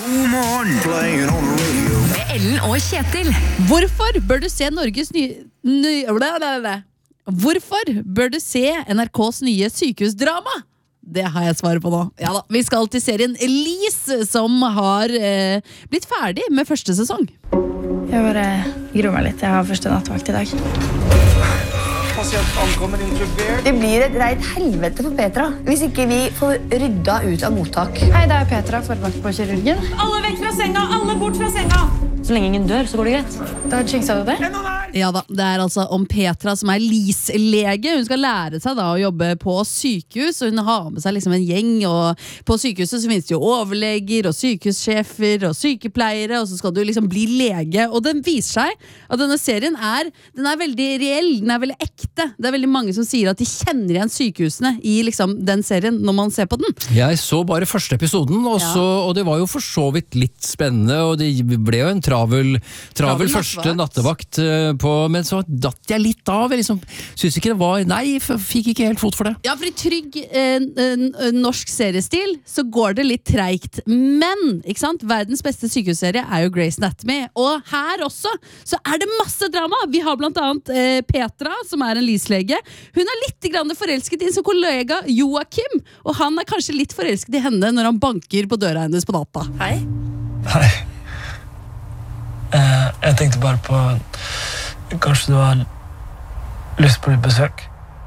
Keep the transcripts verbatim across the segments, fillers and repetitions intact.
God morgen, playing on the radio. Med Ellen og Kjetil. Hvorfor bør du se Norges nye... Ny, Hvorfor bør du se N R K's nye sykehusdrama? Det har jeg svaret på nå. Ja da, vi skal til serien Elise, som har eh, blitt ferdig med første sesong. Jeg bare gruer meg litt. Jeg har første nattvakt i dag. Det blir et reit helvete for Petra hvis ikke vi får rydda ut av mottak. Hei, det er Petra, forvakt på kirurgen. Alle vekk fra senga, alle bort fra senga. Så lenge ingen dør, så går det greit. Da jinxa du det. Ja da, det er altså om Petra som er Lise-lege. Hun skal lære seg da å jobbe på sykehus, og hun har med seg liksom en gjeng. Og på sykehuset så finnes det jo overleger og sykehussjefer og sykepleiere, og så skal du liksom bli lege. Og den viser seg at denne serien er, den er veldig reell, den er veldig ekte. Det er veldig mange som sier at de kjenner igjen sykehusene i liksom den serien når man ser på den. Jeg så bare første episoden, og, så, og det var jo for så vidt litt spennende, og det ble jo en travel, travel, travel første nattevakt på, men så datt jeg litt av. Jeg liksom, synes ikke det var, nei, fikk ikke helt fot for det. Ja, for i trygg eh, norsk seriestil så går det litt treigt, men, ikke sant, verdens beste sykehusserie er jo Grey's Anatomy, og her også så er det masse drama. Vi har blant annet eh, Petra, som er en lyslege. Hun er litt grann forelsket i sin kollega Joakim, og han er kanskje litt forelsket i henne når han banker på døra hennes på natta. Hei. Hei. Uh, jeg tenkte bare på kanskje du har lyst på litt besøk?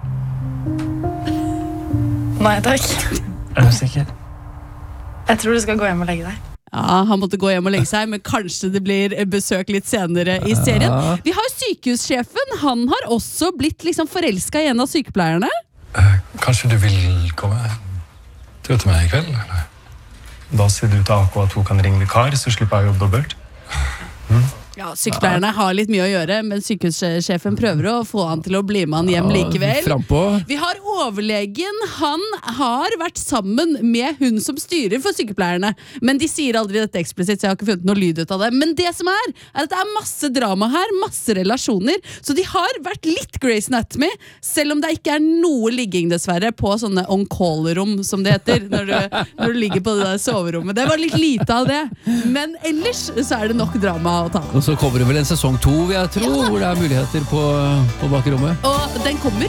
Nei, takk. Er du sikker? Jeg tror du skal gå hjem og legge deg. Ja, han måtte gå hjem og legge seg, men kanskje det blir besøk litt senere i serien. Vi har sykehussjefen, han har også blitt liksom forelsket i en av sykepleierne. Uh, kanskje du vil komme til meg i kveld, eller? Da sier du til A K at hun kan ringe vikar, så slipper jeg å jobbe dobbelt. Mm. Ja, sykepleierne har litt mye å gjøre, men sykehussjefen prøver å få han til å bli med han hjem likevel. Frampå. Vi har overlegen, han har vært sammen med hun som styrer for sykepleierne, men de sier aldri dette eksplisitt, så jeg har ikke funnet noe lyd ut av det. Men det som er, er at det er masse drama her, masse relasjoner, så de har vært litt Grey's Anatomy, selv om det ikke er noe ligging dessverre på sånne on-call-rom, som det heter, når du, når du ligger på det der soverommet. Det var litt lite av det, men ellers så er det nok drama å ta. Og så kommer det vel en sesong to, vil jeg tro, ja, hvor det er muligheter på, på bakrommet. Og den kommer